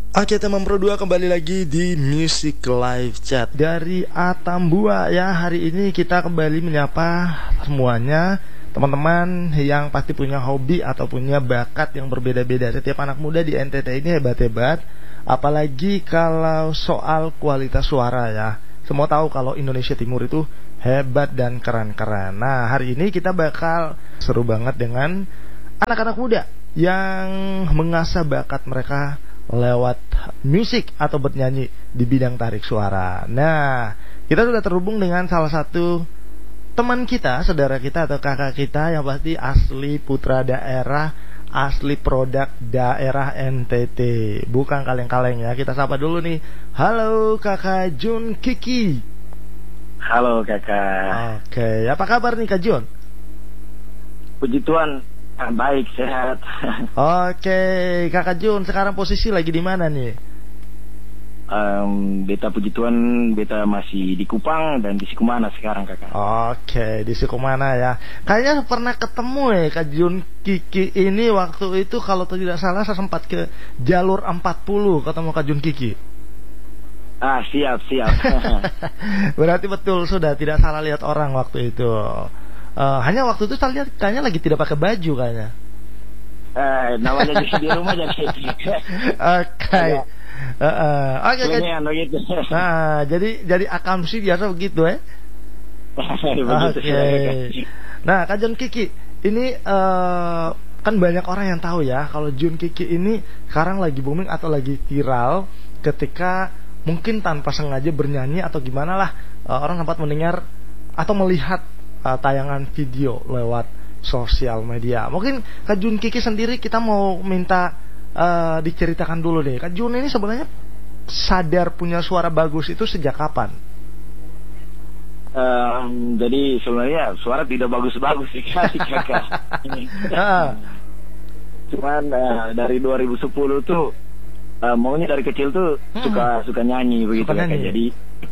Oke, teman Pro 2 kembali lagi di Music Live Chat dari Atambua ya. Hari ini kita kembali menyapa semuanya, teman-teman yang pasti punya hobi atau punya bakat yang berbeda-beda. Setiap anak muda di NTT ini hebat-hebat, apalagi kalau soal kualitas suara ya. Semua tahu kalau Indonesia Timur itu hebat dan keren-keren. Nah, hari ini kita bakal seru banget dengan anak-anak muda yang mengasah bakat mereka lewat musik atau bernyanyi di bidang tarik suara. Nah, kita sudah terhubung dengan salah satu teman kita, saudara kita atau kakak kita yang pasti asli putra daerah, asli produk daerah NTT. Bukan kaleng-kaleng ya. Kita sapa dulu nih. Halo Kakak Jun Kiki. Halo kakak. Oke, apa kabar nih Kak Jun? Puji Tuhan, baik, sehat. Oke, Kakak Jun sekarang posisi lagi di mana nih? Beta puji Tuhan, beta masih di Kupang dan di Sikumana sekarang kakak. Oke, di Sikumana ya. Kayaknya pernah ketemu ya Kak Jun Kiki ini waktu itu, kalau tidak salah saya sempat ke jalur 40 ketemu Kak Jun Kiki. Siap. Berarti betul sudah tidak salah lihat orang waktu itu. Hanya waktu itu saya lihat kayaknya lagi tidak pakai baju kayaknya. Namanya di rumah jadi. Oke. Oke. Begitu. Nah, jadi akamsi biasa begitu ya. Oke. Nah, Kak Jun Kiki, ini kan banyak orang yang tahu ya kalau Jun Kiki ini sekarang lagi booming atau lagi viral ketika mungkin tanpa sengaja bernyanyi atau gimana lah, orang dapat mendengar atau melihat tayangan video lewat sosial media. Mungkin Kak Jun Kiki sendiri kita mau minta diceritakan dulu nih. Kak Jun ini sebenarnya sadar punya suara bagus itu sejak kapan? Jadi sebenarnya suara tidak bagus-bagus sih kakak. Cuman dari 2010 tuh maunya dari kecil tuh suka nyanyi begitu kakak. Jadi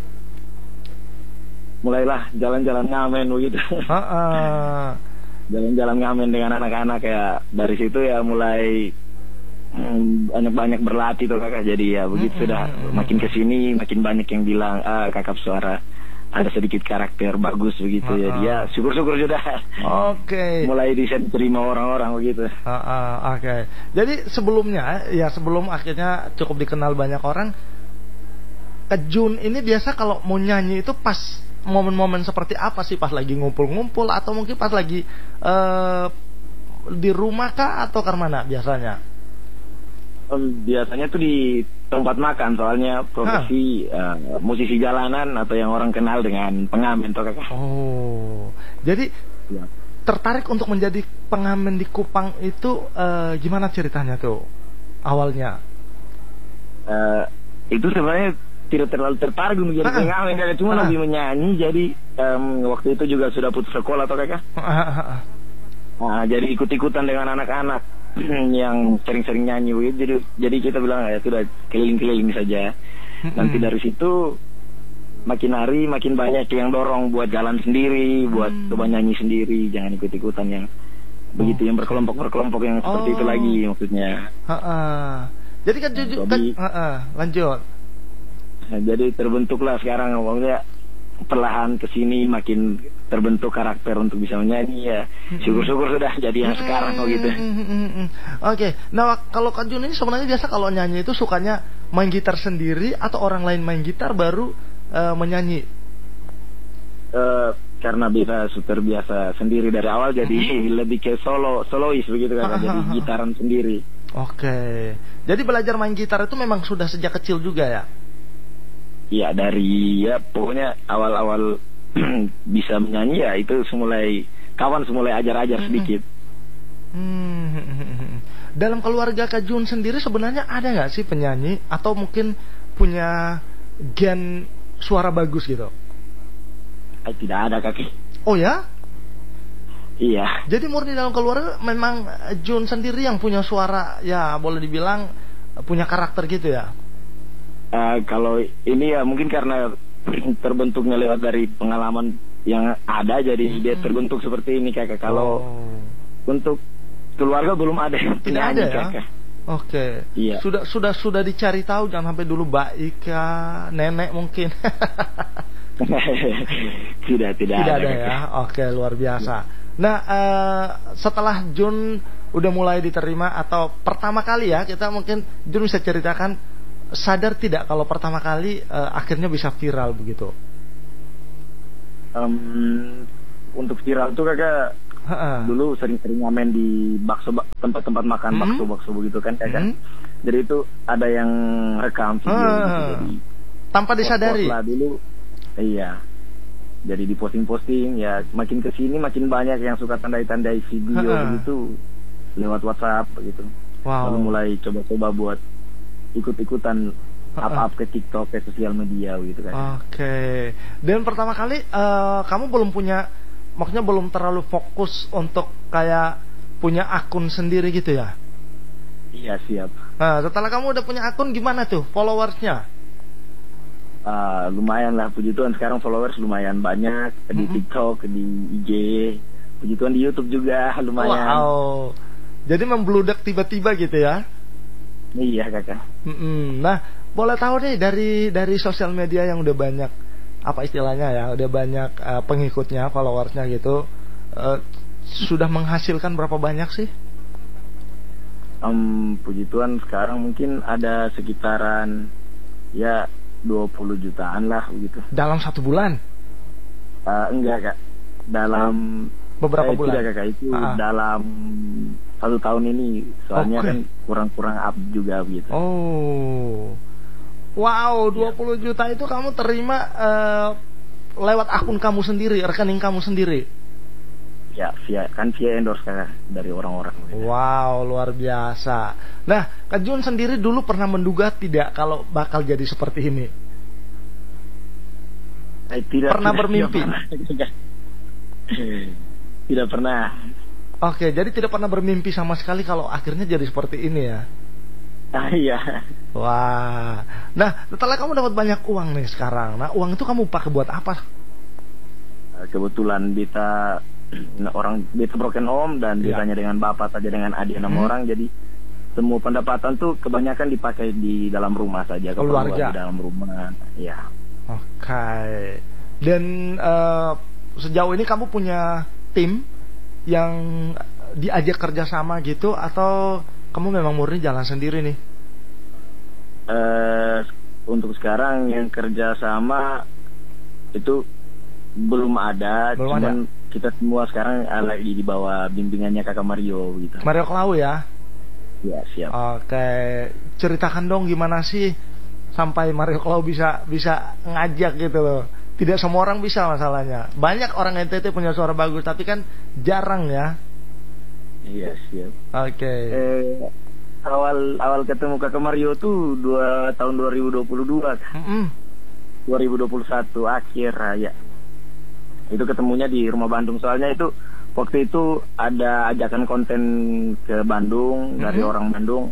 mulailah jalan-jalan ngamen begitu. Jalan-jalan ngamen dengan anak-anak ya. Dari situ ya mulai banyak-banyak berlatih tuh kakak. Jadi ya begitu sudah makin kesini makin banyak yang bilang kakak suara ada sedikit karakter bagus begitu. Jadi ya syukur-syukur sudah. Oke. Mulai diterima orang-orang begitu. Oke. Jadi sebelumnya ya, sebelum akhirnya cukup dikenal banyak orang, Kak Jun ini biasa kalau mau nyanyi itu pas momen-momen seperti apa sih? Pas lagi ngumpul-ngumpul atau mungkin pas lagi di rumah kah atau kemana biasanya? Biasanya tuh di tempat makan, soalnya profesi musisi jalanan atau yang orang kenal dengan pengamen toh kakak. Oh, jadi ya, tertarik untuk menjadi pengamen di Kupang itu gimana ceritanya tuh awalnya? Itu sebenarnya tidak terlalu tertarik untuk jadi pengamen kakak, cuma lebih menyanyi. Jadi waktu itu juga sudah putus sekolah toh kakak. Jadi ikut-ikutan dengan anak-anak yang sering-sering nyanyi begitu. Jadi kita bilang ya sudah keliling-keliling saja. Nanti dari situ makin hari makin banyak yang dorong buat jalan sendiri, buat coba nyanyi sendiri, jangan ikut-ikutan yang begitu, yang berkelompok-berkelompok yang seperti itu lagi maksudnya. Jadi kan lanjut. Nah, jadi terbentuklah sekarang maksudnya perlahan kesini makin terbentuk karakter untuk bisa menyanyi ya. Syukur-syukur sudah jadi yang sekarang begitu. Oke. Nah, kalau Kak Jun ini sebenarnya biasa kalau nyanyi itu sukanya main gitar sendiri atau orang lain main gitar baru menyanyi? Karena bisa terbiasa sendiri dari awal, jadi lebih ke solois begitu kan. Jadi gitaran sendiri. Oke. Jadi belajar main gitar itu memang sudah sejak kecil juga ya? Iya, dari ya pokoknya awal-awal bisa menyanyi ya itu semulai ajar-ajar sedikit. Dalam keluarga Kak Jun sendiri sebenarnya ada nggak sih penyanyi atau mungkin punya gen suara bagus gitu? Tidak ada kaki. Oh ya? Iya. Jadi murni dalam keluarga memang Jun sendiri yang punya suara ya, boleh dibilang punya karakter gitu ya? Kalau ini ya mungkin karena terbentuknya lewat dari pengalaman yang ada, jadi dia terbentuk seperti ini kakak. Kalau untuk keluarga belum ada yang tidak ada ya? Kakak. Oke. Iya. Sudah dicari tahu, jangan sampai dulu Mbak Ika, nenek mungkin. Tidak ada ya. Oke, luar biasa. Nah, setelah Jun udah mulai diterima atau pertama kali ya, kita mungkin Jun bisa ceritakan, sadar tidak kalau pertama kali akhirnya bisa viral begitu? Untuk viral tuh kakak dulu sering-sering ngamen di tempat-tempat makan bakso begitu kan kakak. Jadi itu ada yang rekam video gitu, jadi tanpa disadari lah dulu. Iya, jadi di posting ya, makin kesini makin banyak yang suka tandai-tandai video gitu lewat WhatsApp begitu. Lalu mulai coba-coba buat ikut-ikutan up ke TikTok, ke sosial media gitu kan. Oke. Dan pertama kali kamu belum punya, maksudnya belum terlalu fokus untuk kayak punya akun sendiri gitu ya? Iya, siap. Nah, setelah kamu udah punya akun, gimana tuh followersnya? Lumayan lah, puji Tuhan sekarang followers lumayan banyak di TikTok, di IG, puji Tuhan di YouTube juga lumayan. Wow. Jadi membludak tiba-tiba gitu ya? Iya kakak. Nah, boleh tahu nih dari sosial media yang udah banyak, apa istilahnya ya, udah banyak pengikutnya, followersnya gitu, sudah menghasilkan berapa banyak sih? Puji Tuhan sekarang mungkin ada sekitaran ya 20 jutaan lah begitu. Dalam 1 bulan? Enggak kak, dalam beberapa bulan? Tidak kakak, itu dalam 1 tahun ini, soalnya kan kurang-kurang up juga gitu. Oh, wow, 20 juta itu kamu terima lewat akun kamu sendiri, rekening kamu sendiri? Ya, via endorse kakak dari orang-orang gitu. Wow, luar biasa. Nah, Kak Jun sendiri dulu pernah menduga tidak kalau bakal jadi seperti ini? Pernah bermimpi? Tidak pernah. Oke, jadi tidak pernah bermimpi sama sekali kalau akhirnya jadi seperti ini ya? Iya. Wah. Nah, setelah kamu dapat banyak uang nih sekarang, nah uang itu kamu pakai buat apa? Kebetulan beta broken home dan ditanya dengan bapak saja dengan adik 6 orang, jadi semua pendapatan tuh kebanyakan dipakai di dalam rumah saja, keluarga di dalam rumah. Ya. Oke. Dan sejauh ini kamu punya tim yang diajak kerjasama gitu, atau kamu memang murni jalan sendiri nih? Untuk sekarang yang kerjasama itu belum ada, cuman kita semua sekarang lagi di bawah bimbingannya kakak Mario gitu. Mario Klau ya? Ya, siap. Oke, ceritakan dong gimana sih sampai Mario Klau bisa ngajak gitu loh. Tidak semua orang bisa masalahnya. Banyak orang NTT punya suara bagus, tapi kan jarang ya. Iya, siap. Oke. Awal ketemu kakak Mario tuh tahun 2022 kan? 2021 akhir ya. Itu ketemunya di rumah Bandung, soalnya itu waktu itu ada ajakan konten ke Bandung dari orang Bandung.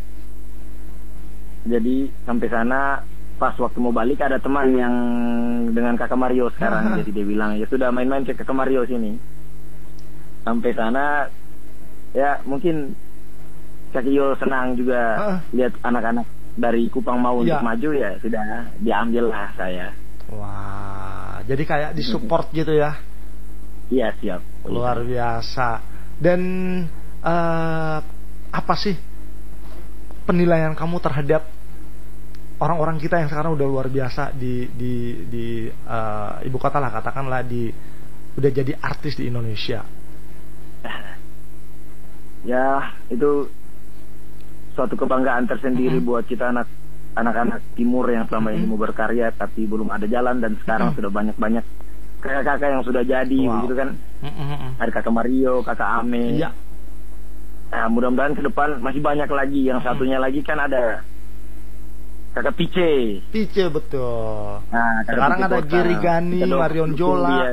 Jadi sampai sana, pas waktu mau balik ada teman yang dengan kakak Mario sekarang. Jadi dia bilang, ya sudah main-main ke kakak Mario sini. Sampai sana ya mungkin Kak Yo senang juga lihat anak-anak dari Kupang mau untuk maju, ya sudah diambil lah saya. Wah, jadi kayak disupport gitu ya? Iya, siap. Luar biasa. Dan apa sih penilaian kamu terhadap orang-orang kita yang sekarang udah luar biasa di ibu kota lah, katakanlah udah jadi artis di Indonesia? Ya, itu suatu kebanggaan tersendiri buat kita anak-anak timur yang selama ini mau berkarya tapi belum ada jalan, dan sekarang sudah banyak kakak-kakak yang sudah jadi begitu kan. Ada kakak Mario, kakak Ame. Iya. Nah, mudah-mudahan ke depan masih banyak lagi. Yang satunya lagi kan ada kakak Pice. Pice, betul. Nah, sekarang ada Giri Gani, Marion Jola.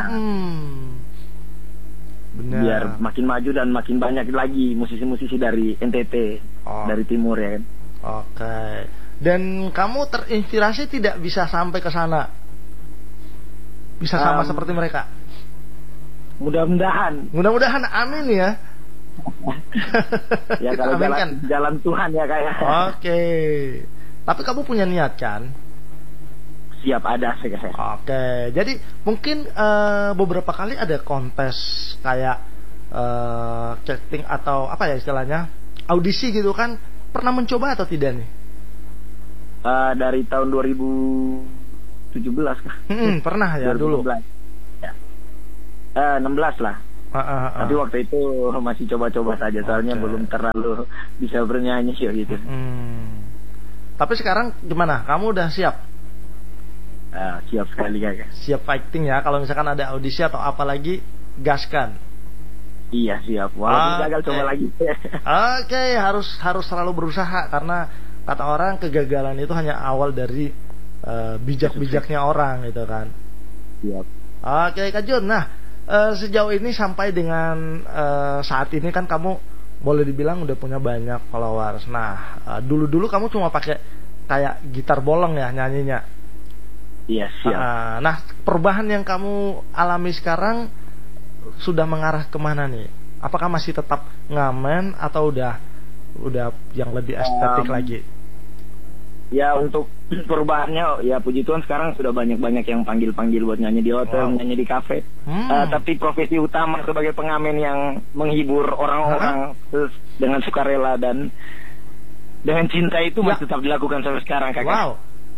Benar. Biar makin maju dan makin banyak lagi musisi-musisi dari NTT, dari timur ya kan. Oke. Dan kamu terinspirasi tidak bisa sampai ke sana? Bisa sama seperti mereka? Mudah-mudahan. Mudah-mudahan, amin ya. Ya kalau jalan Tuhan ya kayak. Oke. Tapi kamu punya niat kan? Siap, ada sih kayak. Oke. Jadi mungkin beberapa kali ada kontes kayak casting atau apa ya istilahnya, audisi gitu kan, pernah mencoba atau tidak nih? Dari tahun 2017 kah? Pernah ya 2016. Dulu. Ya. 16 lah. Tapi waktu itu masih coba-coba saja, soalnya belum terlalu bisa bernyanyi gitu. Tapi sekarang gimana? Kamu udah siap? Siap sekali kakak. Siap fighting ya, kalau misalkan ada audisi atau apa lagi, gaskan. Iya siap. Walaupun gagal coba lagi. Oke, harus selalu berusaha, karena kata orang kegagalan itu hanya awal dari bijak-bijaknya orang gitu kan. Siap. Oke Kak Jun, nah sejauh ini sampai dengan saat ini kan kamu boleh dibilang udah punya banyak followers. Nah dulu kamu cuma pakai kayak gitar bolong ya nyanyinya. Iya siap. Nah perubahan yang kamu alami sekarang sudah mengarah kemana nih? Apakah masih tetap ngamen atau udah yang lebih estetik lagi? Ya untuk perubahannya ya puji Tuhan sekarang sudah banyak yang panggil buat nyanyi di hotel, nyanyi di kafe. Tapi profesi utama sebagai pengamen yang menghibur orang-orang dengan sukarela dan dengan cinta itu masih tetap dilakukan sampai sekarang kakak. Wow.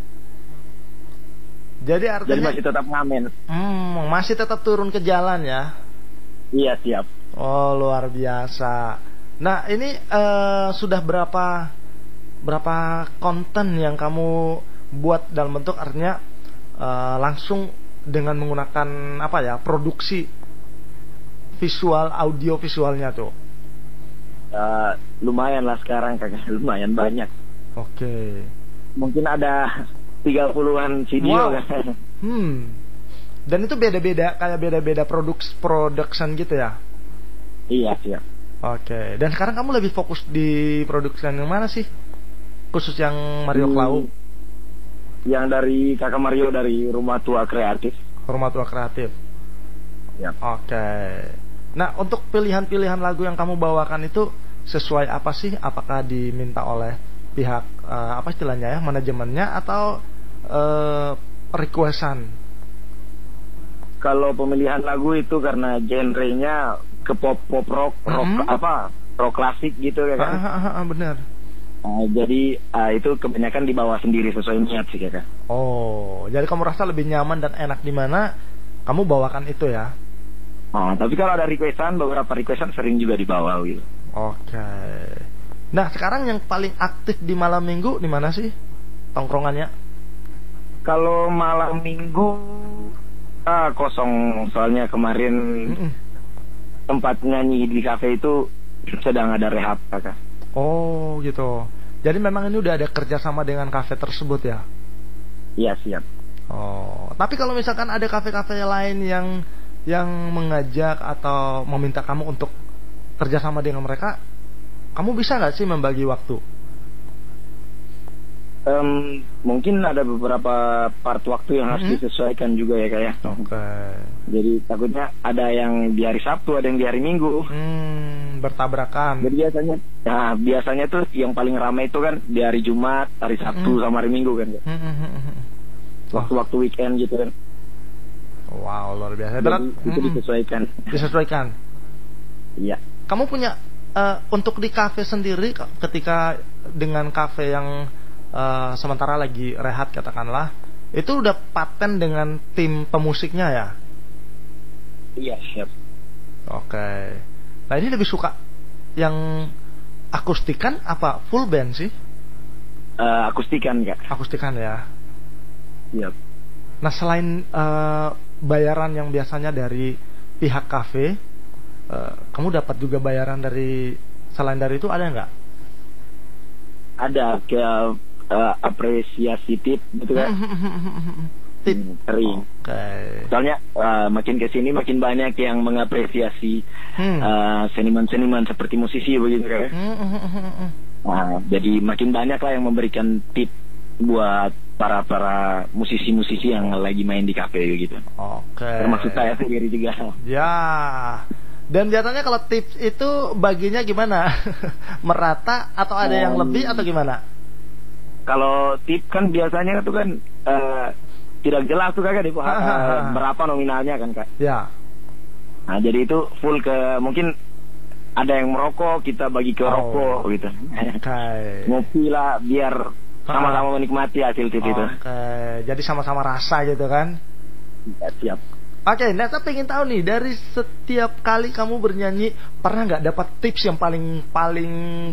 Jadi artinya masih tetap ngamen. Masih tetap turun ke jalan ya? Iya siap. Oh luar biasa. Nah ini sudah berapa konten yang kamu buat dalam bentuk artinya langsung dengan menggunakan apa ya, produksi visual, audio visualnya tuh? Lumayan lah sekarang kakak, lumayan banyak. Oke. Mungkin ada 30-an video. Wow. Dan itu beda-beda, kayak beda-beda production gitu ya? Iya siap. Oke. Dan sekarang kamu lebih fokus di production yang mana sih? Khusus yang Mario Klau? Yang dari kakak Mario dari Rumah Tua Kreatif. Rumah Tua Kreatif. Ya. Oke. Nah untuk pilihan-pilihan lagu yang kamu bawakan itu sesuai apa sih? Apakah diminta oleh pihak apa istilahnya ya, manajemennya atau requestan? Kalau pemilihan lagu itu karena genrenya ke pop rock, rock klasik gitu ya kan? Benar. Jadi itu kebanyakan dibawa sendiri sesuai niat sih kakak. Oh, jadi kamu rasa lebih nyaman dan enak di mana kamu bawakan itu ya? Tapi kalau ada requestan, beberapa requestan sering juga dibawa gitu. Oke. Nah sekarang yang paling aktif di malam minggu di mana sih tongkrongannya? Kalau malam minggu kosong, soalnya kemarin tempat nyanyi di kafe itu sedang ada rehab kakak. Oh gitu. Jadi memang ini udah ada kerjasama dengan kafe tersebut ya? Iya siap. Oh, tapi kalau misalkan ada kafe-kafe lain yang mengajak atau meminta kamu untuk kerjasama dengan mereka, kamu bisa nggak sih membagi waktu? Mungkin ada beberapa part waktu yang harus disesuaikan juga ya kayak. Oke. Jadi takutnya ada yang di hari Sabtu, ada yang di hari Minggu. Bertabrakan. Jadi biasanya tuh yang paling ramai itu kan di hari Jumat, hari Sabtu sama hari Minggu kan. Waktu-waktu weekend gitu kan. Wow, luar biasa. Jadi itu disesuaikan. Disesuaikan. Iya. Kamu punya untuk di kafe sendiri, ketika dengan kafe yang sementara lagi rehat katakanlah, itu udah paten dengan tim pemusiknya ya? Iya siap. Oke. Nah ini lebih suka yang akustikan apa full band sih? Akustikan kak. Akustikan ya. Siap. Nah selain bayaran yang biasanya dari pihak kafe, kamu dapat juga bayaran dari selain dari itu ada nggak? Ada kayak apresiasi tip gitu kan. Tip sering. Soalnya makin kesini makin banyak yang mengapresiasi seniman-seniman seperti musisi begitu kan. Jadi makin banyak lah yang memberikan tip buat para musisi-musisi yang lagi main di kafe gitu. Oke. Termasuk saya sendiri juga. Ya. Dan biasanya kalau tips itu baginya gimana? Merata atau ada yang lebih atau gimana? Kalau tip kan biasanya itu kan tidak jelas tuh kakak berapa nominalnya kan kak. Ya. Nah jadi itu full ke mungkin ada yang merokok kita bagi ke rokok gitu. Ngopi lah biar sama-sama menikmati hasil tip itu. Jadi sama-sama rasa gitu kan? Ya, siap. Oke, Neta pengen tahu nih dari setiap kali kamu bernyanyi pernah nggak dapat tips yang paling